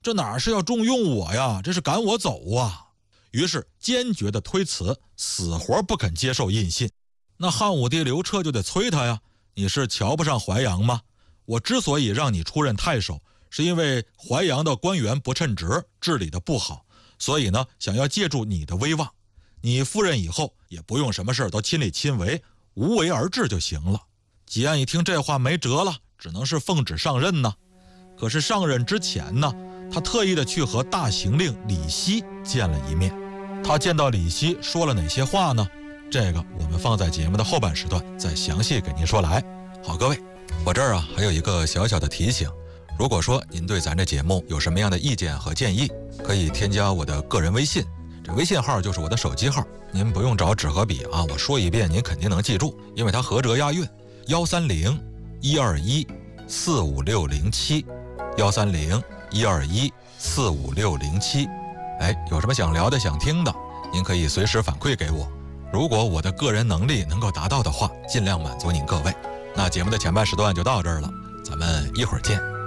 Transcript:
这哪是要重用我呀，这是赶我走啊。于是坚决的推辞，死活不肯接受印信。那汉武帝刘彻就得催他呀，你是瞧不上淮阳吗？我之所以让你出任太守，是因为淮阳的官员不称职，治理的不好，所以呢，想要借助你的威望，你赴任以后也不用什么事都亲力亲为，无为而治就行了。汲黯一听这话没辙了，只能是奉旨上任呢。可是上任之前呢，他特意的去和大行令李希见了一面。他见到李希说了哪些话呢？这个我们放在节目的后半时段再详细给您说来。好，各位，我这儿还有一个小小的提醒，如果说您对咱这节目有什么样的意见和建议，可以添加我的个人微信，这微信号就是我的手机号，您不用找纸和笔啊，我说一遍您肯定能记住，因为它合辙押韵，130-121-45607，130-121-45607。有什么想聊的想听的，您可以随时反馈给我，如果我的个人能力能够达到的话，尽量满足您各位。那节目的前半时段就到这儿了，咱们一会儿见。